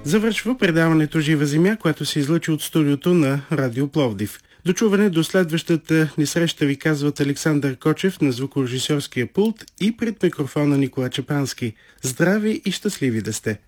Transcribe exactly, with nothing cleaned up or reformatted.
Завършва предаването Жива земя, което се излъчи от студиото на Радио Пловдив. До чуване до следващата ни среща ви казват Александър Кочев на звукорежисьорския пулт и пред микрофона Никола Чепански. Здрави и щастливи да сте!